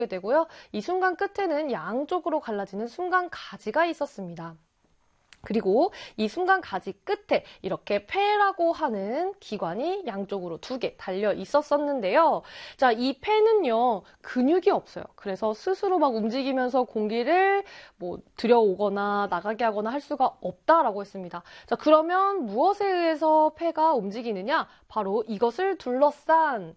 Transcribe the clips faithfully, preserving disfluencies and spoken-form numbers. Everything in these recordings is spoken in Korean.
되고요. 이 순간 끝에는 양쪽으로 갈라지는 순간 가지가 있었습니다. 그리고 이 순간 가지 끝에 이렇게 폐라고 하는 기관이 양쪽으로 두 개 달려 있었었는데요. 자, 이 폐는요, 근육이 없어요. 그래서 스스로 막 움직이면서 공기를 뭐 들여오거나 나가게 하거나 할 수가 없다라고 했습니다. 자, 그러면 무엇에 의해서 폐가 움직이느냐? 바로 이것을 둘러싼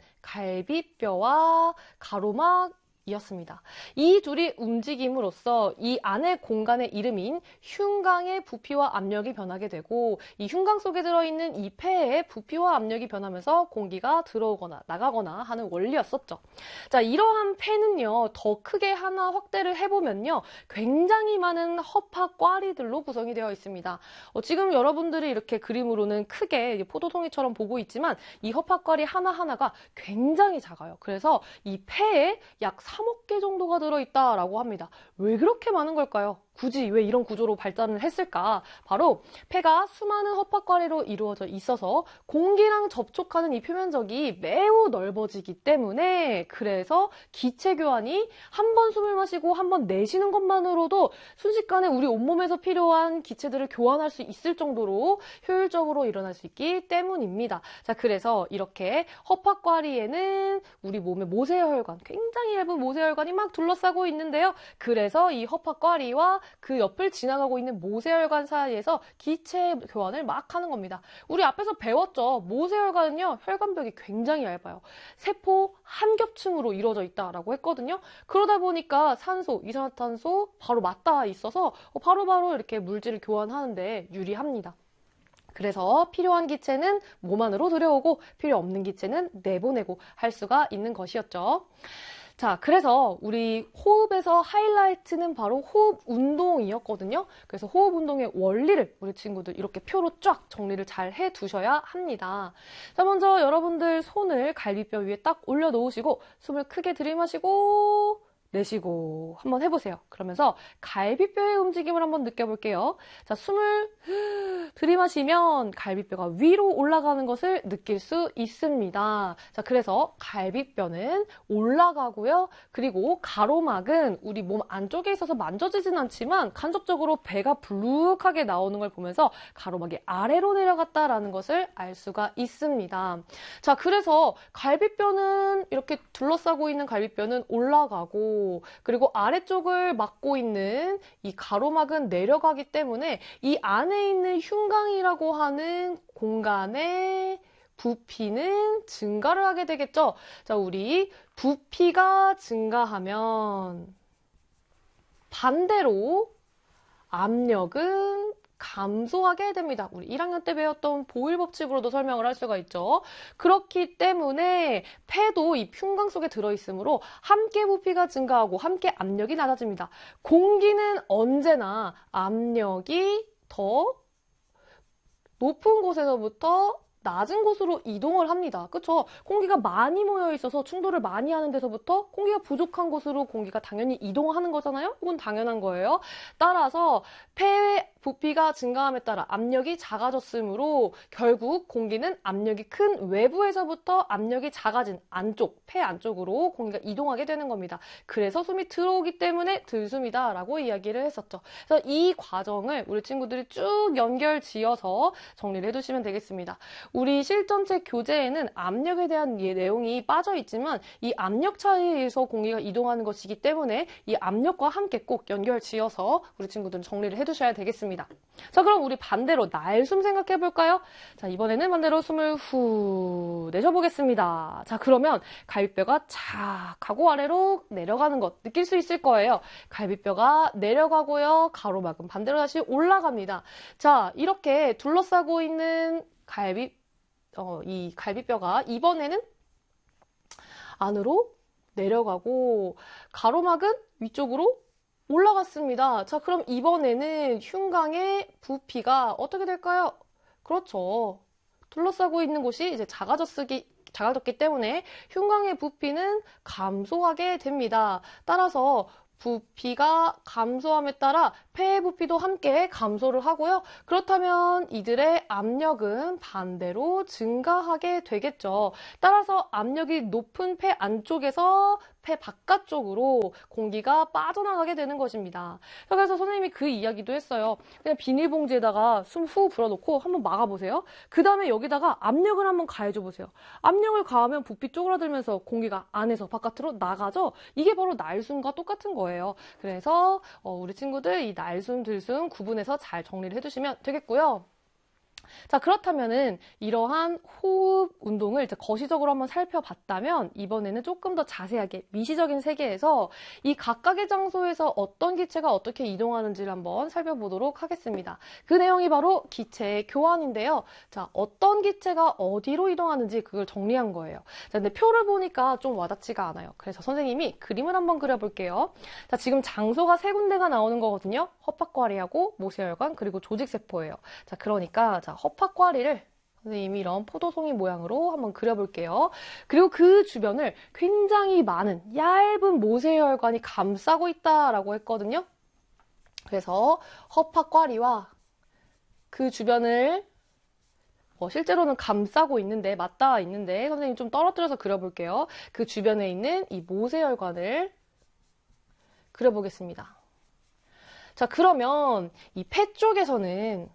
갈비뼈와 가로막 이었습니다. 이 둘이 움직임으로써 이 안의 공간의 이름인 흉곽의 부피와 압력이 변하게 되고 이 흉곽 속에 들어있는 이 폐의 부피와 압력이 변하면서 공기가 들어오거나 나가거나 하는 원리였었죠. 자, 이러한 폐는요, 더 크게 하나 확대를 해보면요, 굉장히 많은 허파 꽈리들로 구성이 되어 있습니다. 어, 지금 여러분들이 이렇게 그림으로는 크게 포도송이처럼 보고 있지만 이 허파 꽈리 하나하나가 굉장히 작아요. 그래서 이 폐에 약 삼억 개 정도가 들어있다라고 합니다. 왜 그렇게 많은 걸까요? 굳이 왜 이런 구조로 발전을 했을까? 바로 폐가 수많은 허파과리로 이루어져 있어서 공기랑 접촉하는 이 표면적이 매우 넓어지기 때문에 그래서 기체 교환이 한 번 숨을 마시고 한 번 내쉬는 것만으로도 순식간에 우리 온몸에서 필요한 기체들을 교환할 수 있을 정도로 효율적으로 일어날 수 있기 때문입니다. 자, 그래서 이렇게 허파과리에는 우리 몸의 모세혈관, 굉장히 얇은 모세혈관이 막 둘러싸고 있는데요. 그래서 이 허파과리와 그 옆을 지나가고 있는 모세혈관 사이에서 기체 교환을 막 하는 겁니다. 우리 앞에서 배웠죠. 모세혈관은요, 혈관벽이 굉장히 얇아요. 세포 한 겹층으로 이루어져 있다라고 했거든요. 그러다 보니까 산소, 이산화탄소 바로 맞닿아 있어서 바로바로 이렇게 물질을 교환하는데 유리합니다. 그래서 필요한 기체는 몸 안으로 들여오고 필요 없는 기체는 내보내고 할 수가 있는 것이었죠. 자, 그래서 우리 호흡에서 하이라이트는 바로 호흡 운동이었거든요. 그래서 호흡 운동의 원리를 우리 친구들 이렇게 표로 쫙 정리를 잘 해두셔야 합니다. 자, 먼저 여러분들 손을 갈비뼈 위에 딱 올려놓으시고 숨을 크게 들이마시고 내쉬고 한번 해보세요. 그러면서 갈비뼈의 움직임을 한번 느껴볼게요. 자, 숨을 들이마시면 갈비뼈가 위로 올라가는 것을 느낄 수 있습니다. 자, 그래서 갈비뼈는 올라가고요. 그리고 가로막은 우리 몸 안쪽에 있어서 만져지진 않지만 간접적으로 배가 불룩하게 나오는 걸 보면서 가로막이 아래로 내려갔다라는 것을 알 수가 있습니다. 자, 그래서 갈비뼈는 이렇게 둘러싸고 있는 갈비뼈는 올라가고 그리고 아래쪽을 막고 있는 이 가로막은 내려가기 때문에 이 안에 있는 흉곽이라고 하는 공간의 부피는 증가를 하게 되겠죠. 자, 우리 부피가 증가하면 반대로 압력은 감소하게 됩니다. 우리 일 학년 때 배웠던 보일 법칙으로도 설명을 할 수가 있죠. 그렇기 때문에 폐도 이 흉곽 속에 들어있으므로 함께 부피가 증가하고 함께 압력이 낮아집니다. 공기는 언제나 압력이 더 높은 곳에서부터 낮은 곳으로 이동을 합니다. 그쵸? 공기가 많이 모여 있어서 충돌을 많이 하는 데서부터 공기가 부족한 곳으로 공기가 당연히 이동하는 거잖아요? 이건 당연한 거예요. 따라서 폐의 부피가 증가함에 따라 압력이 작아졌으므로 결국 공기는 압력이 큰 외부에서부터 압력이 작아진 안쪽, 폐 안쪽으로 공기가 이동하게 되는 겁니다. 그래서 숨이 들어오기 때문에 들숨이다 라고 이야기를 했었죠. 그래서 이 과정을 우리 친구들이 쭉 연결 지어서 정리를 해두시면 되겠습니다. 우리 실전책 교재에는 압력에 대한 내용이 빠져 있지만 이 압력 차이에 의해서 공기가 이동하는 것이기 때문에 이 압력과 함께 꼭 연결 지어서 우리 친구들은 정리를 해두셔야 되겠습니다. 자, 그럼 우리 반대로 날숨 생각해 볼까요? 자, 이번에는 반대로 숨을 후 내쉬어보겠습니다. 자, 그러면 갈비뼈가 착 하고 아래로 내려가는 것 느낄 수 있을 거예요. 갈비뼈가 내려가고요. 가로막은 반대로 다시 올라갑니다. 자, 이렇게 둘러싸고 있는 갈비, 어, 이 갈비뼈가 이번에는 안으로 내려가고 가로막은 위쪽으로 올라갔습니다. 자, 그럼 이번에는 흉곽의 부피가 어떻게 될까요? 그렇죠. 둘러싸고 있는 곳이 이제 작아졌기, 작아졌기 때문에 흉곽의 부피는 감소하게 됩니다. 따라서 부피가 감소함에 따라 폐의 부피도 함께 감소를 하고요. 그렇다면 이들의 압력은 반대로 증가하게 되겠죠. 따라서 압력이 높은 폐 안쪽에서 폐 바깥쪽으로 공기가 빠져나가게 되는 것입니다. 그래서 선생님이 그 이야기도 했어요. 그냥 비닐봉지에다가 숨 후 불어넣고 한번 막아보세요. 그 다음에 여기다가 압력을 한번 가해줘 보세요. 압력을 가하면 부피 쪼그라들면서 공기가 안에서 바깥으로 나가죠. 이게 바로 날숨과 똑같은 거예요. 그래서 어, 우리 친구들 이 날숨, 들숨 구분해서 잘 정리를 해주시면 되겠고요. 자, 그렇다면은 이러한 호흡 운동을 이제 거시적으로 한번 살펴봤다면 이번에는 조금 더 자세하게 미시적인 세계에서 이 각각의 장소에서 어떤 기체가 어떻게 이동하는지를 한번 살펴보도록 하겠습니다. 그 내용이 바로 기체의 교환인데요. 자, 어떤 기체가 어디로 이동하는지 그걸 정리한 거예요. 자, 근데 표를 보니까 좀 와닿지가 않아요. 그래서 선생님이 그림을 한번 그려볼게요. 자, 지금 장소가 세 군데가 나오는 거거든요. 허파과리하고 모세혈관 그리고 조직세포예요. 자, 그러니까 자, 허파과리를 선생님이 이런 포도송이 모양으로 한번 그려볼게요. 그리고 그 주변을 굉장히 많은 얇은 모세혈관이 감싸고 있다라고 했거든요. 그래서 허파과리와 그 주변을 어, 실제로는 감싸고 있는데 맞닿아 있는데 선생님 좀 떨어뜨려서 그려볼게요. 그 주변에 있는 이 모세혈관을 그려보겠습니다. 자, 그러면 이 폐 쪽에서는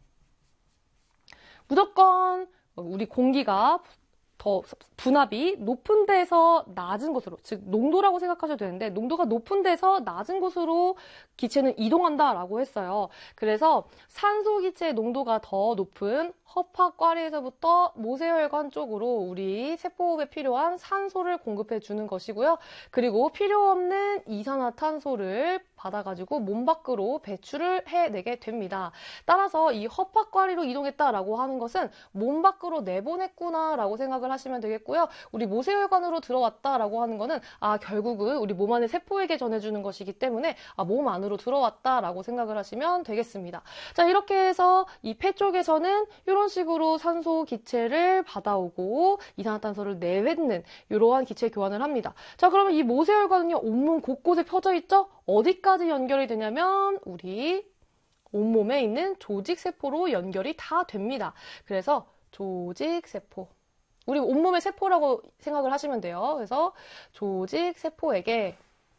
무조건 우리 공기가 더 분압이 높은 데서 낮은 곳으로, 즉 농도라고 생각하셔도 되는데 농도가 높은 데서 낮은 곳으로 기체는 이동한다라고 했어요. 그래서 산소 기체의 농도가 더 높은 허파과리에서부터 모세혈관 쪽으로 우리 세포호흡에 필요한 산소를 공급해 주는 것이고요. 그리고 필요 없는 이산화탄소를 받아가지고 몸 밖으로 배출을 해내게 됩니다. 따라서 이 허파과리로 이동했다라고 하는 것은 몸 밖으로 내보냈구나라고 생각을 하시면 되겠고요. 우리 모세혈관으로 들어왔다라고 하는 거는 아 결국은 우리 몸 안의 세포에게 전해주는 것이기 때문에 아, 몸 안으로 들어왔다라고 생각을 하시면 되겠습니다. 자, 이렇게 해서 이 폐 쪽에서는 이런 식으로 산소 기체를 받아오고 이산화탄소를 내뱉는 이러한 기체 교환을 합니다. 자, 그러면 이 모세혈관은요 온몸 곳곳에 펴져 있죠? 어디까지 연결이 되냐면 우리 온몸에 있는 조직세포로 연결이 다 됩니다. 그래서 조직세포, 우리 온몸의 세포라고 생각을 하시면 돼요. 그래서 조직세포에게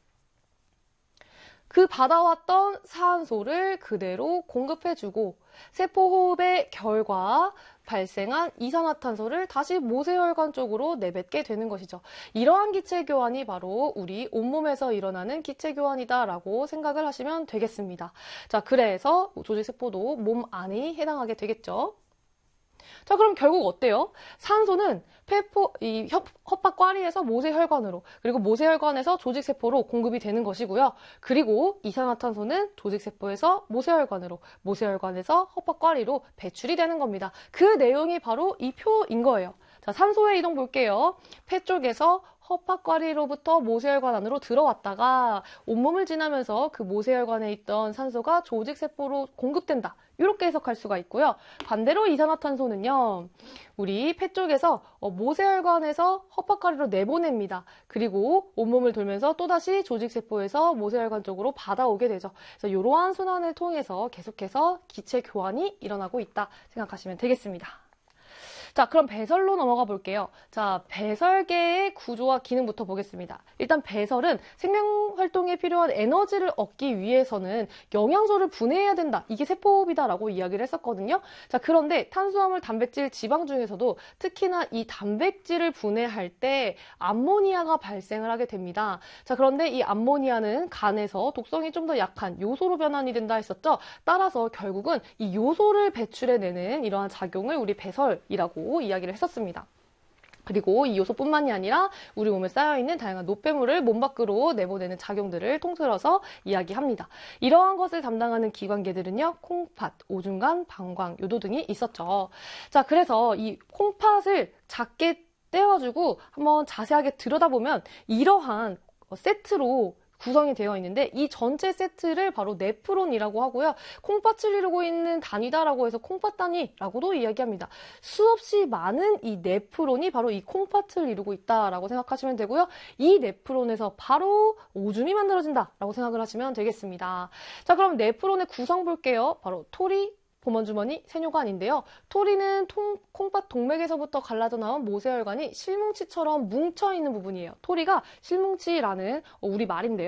그 받아왔던 산소를 그대로 공급해주고 세포호흡의 결과 발생한 이산화탄소를 다시 모세혈관 쪽으로 내뱉게 되는 것이죠. 이러한 기체 교환이 바로 우리 온몸에서 일어나는 기체 교환이다라고 생각을 하시면 되겠습니다. 자, 그래서 조직세포도 몸 안에 해당하게 되겠죠. 자, 그럼 결국 어때요? 산소는 폐포, 이 협, 허파과리에서 모세혈관으로, 그리고 모세혈관에서 조직세포로 공급이 되는 것이고요. 그리고 이산화탄소는 조직세포에서 모세혈관으로, 모세혈관에서 허파과리로 배출이 되는 겁니다. 그 내용이 바로 이 표인 거예요. 자, 산소의 이동 볼게요. 폐 쪽에서 허파과리로부터 모세혈관 안으로 들어왔다가 온몸을 지나면서 그 모세혈관에 있던 산소가 조직세포로 공급된다. 이렇게 해석할 수가 있고요. 반대로 이산화탄소는요. 우리 폐 쪽에서 모세혈관에서 허파과리로 내보냅니다. 그리고 온몸을 돌면서 또다시 조직세포에서 모세혈관 쪽으로 받아오게 되죠. 그래서 이러한 순환을 통해서 계속해서 기체 교환이 일어나고 있다 생각하시면 되겠습니다. 자, 그럼 배설로 넘어가 볼게요. 자, 배설계의 구조와 기능부터 보겠습니다. 일단 배설은 생명활동에 필요한 에너지를 얻기 위해서는 영양소를 분해해야 된다. 이게 세포호흡이다라고 이야기를 했었거든요. 자, 그런데 탄수화물, 단백질, 지방 중에서도 특히나 이 단백질을 분해할 때 암모니아가 발생을 하게 됩니다. 자, 그런데 이 암모니아는 간에서 독성이 좀 더 약한 요소로 변환이 된다 했었죠. 따라서 결국은 이 요소를 배출해내는 이러한 작용을 우리 배설이라고 이야기를 했었습니다. 그리고 이 요소뿐만이 아니라 우리 몸에 쌓여있는 다양한 노폐물을 몸 밖으로 내보내는 작용들을 통틀어서 이야기합니다. 이러한 것을 담당하는 기관계들은요, 콩팥, 오줌간, 방광, 요도 등이 있었죠. 자, 그래서 이 콩팥을 작게 떼어주고 한번 자세하게 들여다보면 이러한 세트로 구성이 되어 있는데 이 전체 세트를 바로 네프론이라고 하고요. 콩팥을 이루고 있는 단위다라고 해서 콩팥 단위라고도 이야기합니다. 수없이 많은 이 네프론이 바로 이 콩팥을 이루고 있다라고 생각하시면 되고요. 이 네프론에서 바로 오줌이 만들어진다라고 생각을 하시면 되겠습니다. 자, 그럼 네프론의 구성 볼게요. 바로 토리, 범원주머니, 세뇨관인데요. 토리는 통, 콩팥 동맥에서부터 갈라져 나온 모세혈관이 실뭉치처럼 뭉쳐있는 부분이에요. 토리가 실뭉치라는 우리 말인데요.